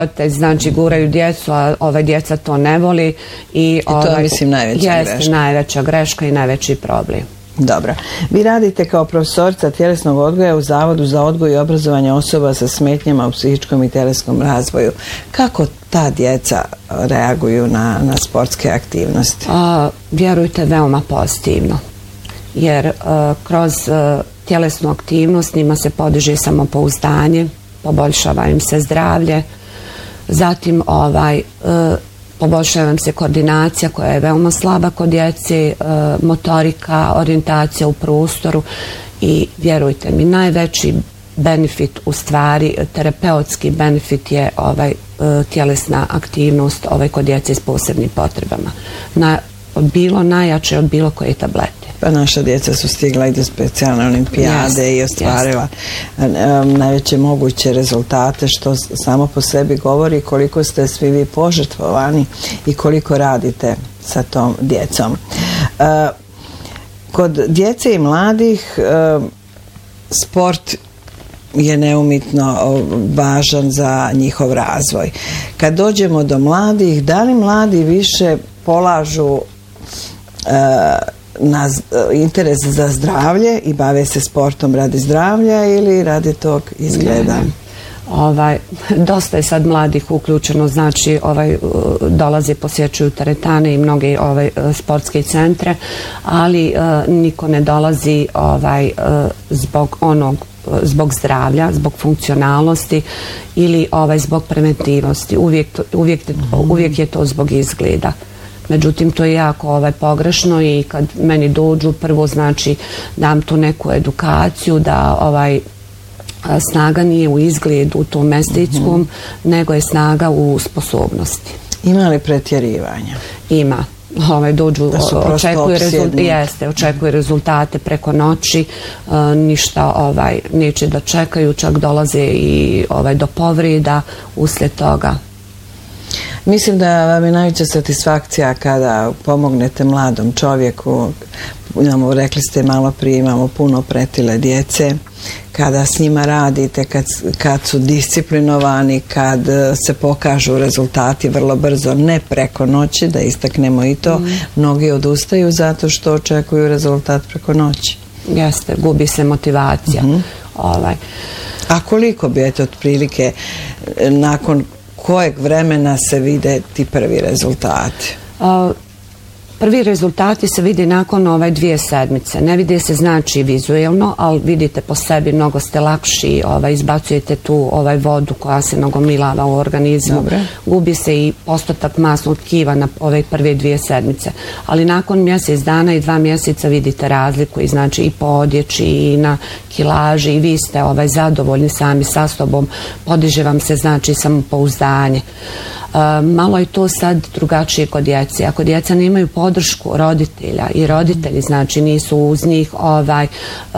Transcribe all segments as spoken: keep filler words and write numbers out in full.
Znači guraju djecu, a ove djeca to ne voli. I, I to je, mislim, najveća jeste, greška. najveća greška i najveći problem. Dobro. Vi radite kao profesorica tjelesnog odgoja u Zavodu za odgoj i obrazovanje osoba sa smetnjama u psihičkom i tjelesnom razvoju. Kako ta djeca reaguju na, na sportske aktivnosti? A, vjerujte, veoma pozitivno. Jer a, kroz a, tjelesnu aktivnost njima se podiže samopouzdanje, poboljšava im se zdravlje, zatim ovaj, a, poboljšava im se koordinacija koja je veoma slaba kod djece, a, motorika, orijentacija u prostoru i vjerujte mi, najveći benefit, u stvari terapeutski benefit je ovaj tjelesna aktivnost ovaj kod djece s posebnim potrebama. Na, bilo najjače od bilo koje tablete. Pa naša djeca su stigla i do specijalne olimpijade yes, i ostvarila yes. um, najveće moguće rezultate, što samo po sebi govori koliko ste svi vi požrtvovani i koliko radite sa tom djecom. Uh, kod djece i mladih uh, sport je neumitno važan za njihov razvoj. Kad dođemo do mladih, da li mladi više polažu e, na interes za zdravlje i bave se sportom radi zdravlja ili radi tog izgleda? Ne, ne. Ovaj, dosta je sad mladih uključeno, znači ovaj, dolaze, posjećuju teretane i mnoge ovaj, sportske centre, ali uh, niko ne dolazi ovaj, uh, zbog onog zbog zdravlja, zbog funkcionalnosti ili ovaj, zbog preventivnosti. Uvijek, uvijek, uvijek je to zbog izgleda. Međutim, to je jako ovaj, pogrešno i kad meni dođu, prvo znači dam tu neku edukaciju da ovaj, snaga nije u izgledu u tom estetskom, mm-hmm. nego je snaga u sposobnosti. Ima li pretjerivanja? Ima. Ovaj, dođu, očekuju, rezult, jeste, očekuju rezultate preko noći, uh, ništa ovaj, neće da čekaju, čak dolaze i ovaj, do povreda uslijed toga. Mislim da vam je najveća satisfakcija kada pomognete mladom čovjeku. Imamo, rekli ste malo prije, imamo puno pretile djece, kada s njima radite, kad, kad su disciplinovani, kad se pokažu rezultati vrlo brzo, ne preko noći, da istaknemo i to, mm. mnogi odustaju zato što očekuju rezultat preko noći. Jeste, gubi se motivacija. Mm-hmm. ovaj. A koliko bi, eto, otprilike, nakon kojeg vremena se vide ti prvi rezultati? Uh, Prvi rezultati se vidi nakon ovaj dvije sedmice. Ne vidi se znači vizuelno, ali vidite po sebi, mnogo ste lakši, ovaj, izbacujete tu ovaj vodu koja se nagomilava u organizmu. Dobre. Gubi se i postotak masnog tkiva na ove prve dvije sedmice. Ali nakon mjesec dana i dva mjeseca vidite razliku i znači i po odjeći i na kilaži i vi ste ovaj, zadovoljni sami sa sobom. Podiže vam se znači samopouzdanje. Uh, malo je to sad drugačije kod djece. Ako djeca nemaju podršku roditelja i roditelji znači nisu uz njih, ovaj, uh,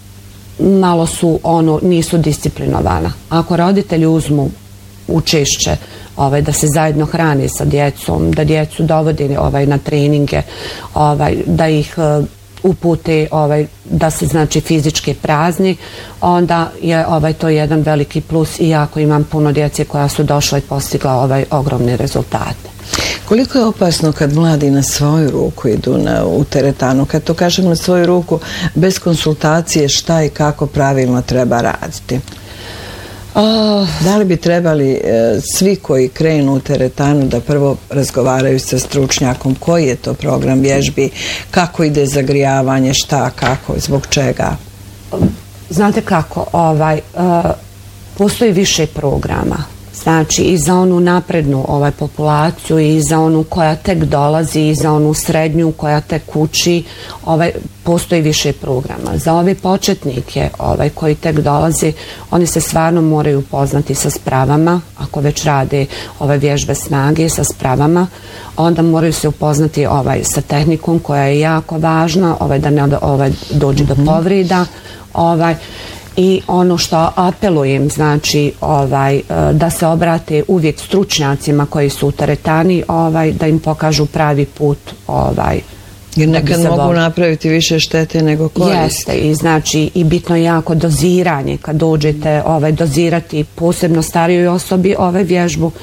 malo su ono, nisu disciplinovana. Ako roditelji uzmu učešće ovaj, da se zajedno hrane sa djecom, da djecu dovode ovaj, na treninge, ovaj, da ih uh, upute ovaj, da se znači fizički prazni, onda je ovaj, to jedan veliki plus i jako imam puno djece koja su došla i postigla ovaj, ogromne rezultate. Koliko je opasno kad mladi na svoju ruku idu na, u teretanu? Kad to kažem na svoju ruku, bez konsultacije šta i kako pravilno treba raditi? Oh. Da li bi trebali e, svi koji krenu u teretanu da prvo razgovaraju sa stručnjakom koji je to program vježbi, kako ide zagrijavanje, šta, kako, zbog čega? Znate kako, ovaj, uh, postoji više programa. Znači i za onu naprednu ovaj, populaciju i za onu koja tek dolazi i za onu srednju koja tek uči, ovaj, postoji više programa. Za ove početnike ovaj, koji tek dolaze, oni se stvarno moraju upoznati sa spravama, ako već rade ove vježbe snage sa spravama, onda moraju se upoznati ovaj, sa tehnikom koja je jako važna, ovaj, da ne ovaj, dođe do povreda. Ovaj, I ono što apelujem, znači ovaj, da se obrate uvijek stručnjacima koji su u teretani, ovaj, da im pokažu pravi put ovaj, Jer nekad mogu vol... napraviti više štete nego koristi. Jeste, i znači i bitno je jako doziranje kad dođete ovaj, dozirati posebno starijoj osobi ovaj vježbu,